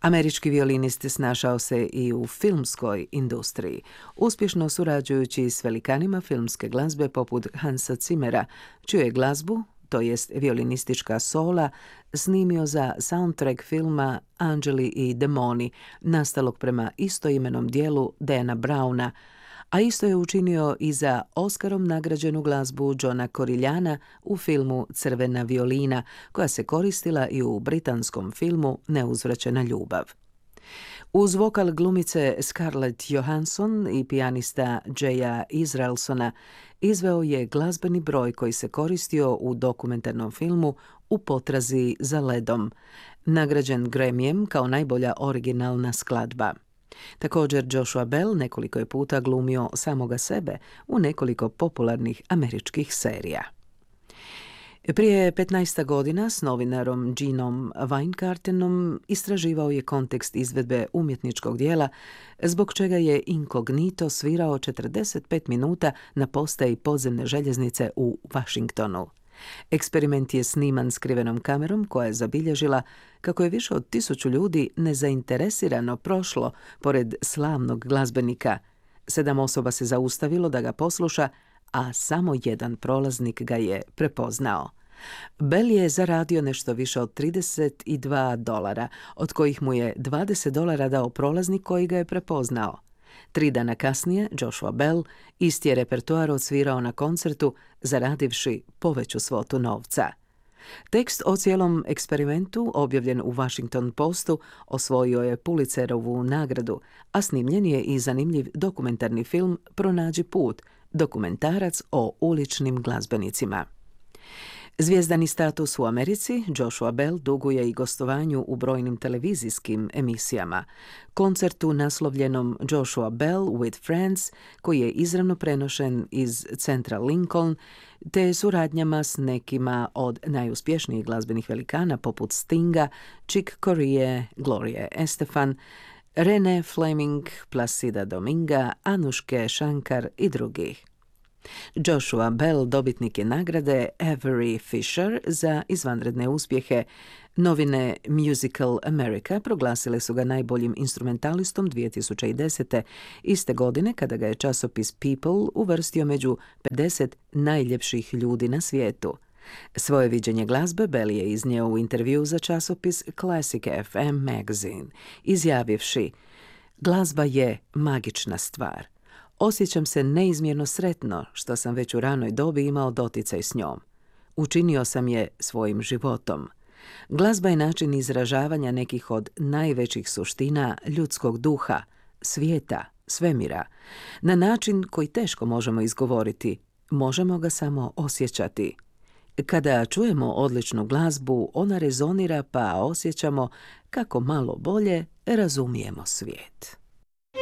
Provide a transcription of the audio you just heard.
Američki violinist snašao se i u filmskoj industriji, uspješno surađujući s velikanima filmske glazbe poput Hansa Zimmera, čiju je glazbu, to jest violinistička sola, snimio za soundtrack filma Anđeli i demoni, nastalog prema istoimenom dijelu Dana Browna, a isto je učinio i za Oscarom nagrađenu glazbu Johna Corigliana u filmu Crvena violina, koja se koristila i u britanskom filmu Neuzvraćena ljubav. Uz vokal glumice Scarlett Johansson i pijanista Jaya Israelsona izveo je glazbeni broj koji se koristio u dokumentarnom filmu U potrazi za ledom, nagrađen Grammyjem kao najbolja originalna skladba. Također Joshua Bell nekoliko je puta glumio samoga sebe u nekoliko popularnih američkih serija. Prije 15 godina s novinarom Genom Weingartenom istraživao je kontekst izvedbe umjetničkog dijela, zbog čega je inkognito svirao 45 minuta na postaji podzemne željeznice u Washingtonu. Eksperiment je sniman skrivenom kamerom koja je zabilježila kako je više od 1000 ljudi nezainteresirano prošlo pored slavnog glazbenika. 7 osoba se zaustavilo da ga posluša, a samo jedan prolaznik ga je prepoznao. Bell je zaradio nešto više od $32, od kojih mu je $20 dao prolaznik koji ga je prepoznao. 3 dana kasnije Joshua Bell isti je repertoar odsvirao na koncertu, zaradivši poveću svotu novca. Tekst o cijelom eksperimentu, objavljen u Washington Postu, osvojio je Pulitzerovu nagradu, a snimljen je i zanimljiv dokumentarni film Pronađi put, dokumentarac o uličnim glazbenicima. Zvijezdani status u Americi Joshua Bell duguje i gostovanju u brojnim televizijskim emisijama, koncertu naslovljenom Joshua Bell with Friends, koji je izravno prenošen iz centra Lincoln, te suradnjama s nekima od najuspješnijih glazbenih velikana poput Stinga, Chick Corea, Gloria Estefan, Renee Fleming, Placida Dominga, Anuške Shankar i drugih. Joshua Bell dobitnik je nagrade Avery Fisher za izvanredne uspjehe. Novine Musical America proglasile su ga najboljim instrumentalistom 2010. iste godine kada ga je časopis People uvrstio među 50 najljepših ljudi na svijetu. Svoje viđenje glazbe Bell je iznio u intervju za časopis Classic FM Magazine, izjavivši: "Glazba je magična stvar. Osjećam se neizmjerno sretno što sam već u ranoj dobi imao doticaj s njom. Učinio sam je svojim životom. Glazba je način izražavanja nekih od najvećih suština ljudskog duha, svijeta, svemira, na način koji teško možemo izgovoriti, možemo ga samo osjećati. Kada čujemo odličnu glazbu, ona rezonira pa osjećamo kako malo bolje razumijemo svijet."